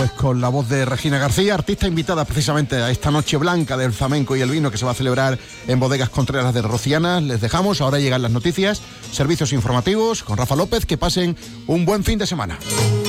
Pues con la voz de Regina García, artista invitada precisamente a esta noche blanca del flamenco y el vino que se va a celebrar en Bodegas Contreras de Rociana. Les dejamos, ahora llegan las noticias, servicios informativos con Rafa López. Que pasen un buen fin de semana.